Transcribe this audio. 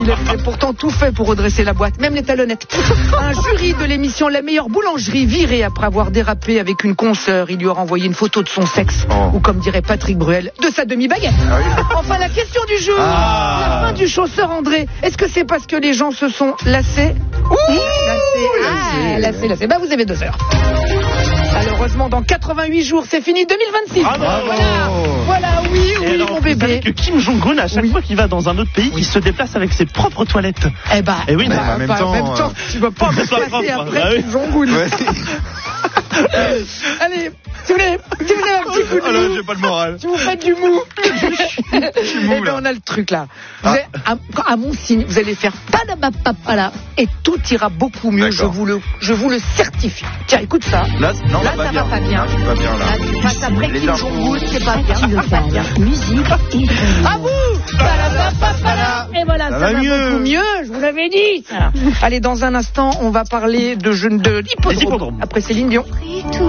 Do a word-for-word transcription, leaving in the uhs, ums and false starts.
Il a pourtant tout fait pour redresser la boîte, même les talonnettes. Un jury de l'émission La meilleure boulangerie viré après avoir dérapé avec une consoeur. Il lui aura envoyé une photo de son sexe, oh. ou comme dirait Patrick Bruel, de sa demi-baguette. Ah oui. Enfin, la question du jour, ah. la fin du chausseur André. Est-ce que c'est parce que les gens se sont lassés Ouh lassés, ah, lassés, lassés. Bah, vous avez deux heures. Malheureusement, dans quatre-vingt-huit jours, c'est fini deux mille vingt-six. Ah voilà, voilà, oui, oui, et alors, mon vous bébé. savez que Kim Jong-un, à chaque oui. fois qu'il va dans un autre pays, oui. il se déplace avec ses propres toilettes. Eh bah, et oui, bah, bah, en même, bah, temps, en même temps, euh... tu vas pas me passer après ah, Kim Jong-un. Ouais. Allez, si vous voulez, si vous voulez un petit coup de oh là, mou, j'ai pas le moral. Si vous faites du mou, eh ben on a le truc là. Vous ah. allez, à, à mon signe, vous allez faire padapapapala et tout ira beaucoup mieux. Je vous le, je vous le certifie. Tiens, écoute ça. Là, non, là va ça bien. va pas bien. Là, c'est pas bien là. Là, tu passes après Les Kim Jong-un, c'est pas bien. Local, musique et à vous. Padapapapala. Et voilà, ça, ça va, va mieux. beaucoup mieux. Je vous l'avais dit. Ça. Allez, dans un instant, on va parler de jeunes de l'hippodrome. Après Céline Dion.